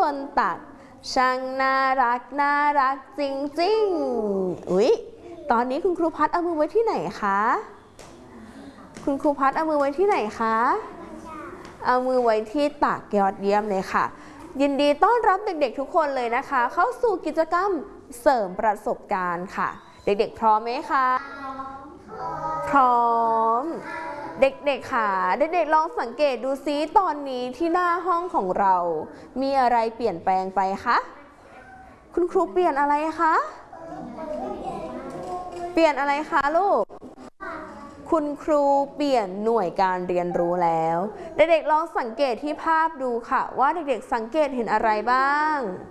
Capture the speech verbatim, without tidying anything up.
คนตักช่างน่ารักน่ารักจริงๆอุ๊ยตอนนี้คุณครูพัดเอามือไว้ที่ไหนคะคุณครูพัดเอามือไว้ที่ไหนคะเอามือไว้ที่ตักยอดเยี่ยมเลยค่ะยินดีต้อนรับเด็กๆทุกคนเลยนะคะเข้าสู่กิจกรรมเสริมประสบการณ์ค่ะเด็กๆพร้อมไหมคะพร้อมเด็กๆค่ะเด็กๆลองสังเกตดูซิตอนนี้ที่หน้าห้องของเรามีอะไรเปลี่ยนแปลงไปคะคุณครูเปลี่ยนอะไรคะเปลี่ยนอะไรคะลูกคุณครูเปลี่ยนหน่วยการเรียนรู้แล้วเด็กๆลองสังเกตที่ภาพดูค่ะว่าเด็กๆสังเกตเห็นอะไรบ้าง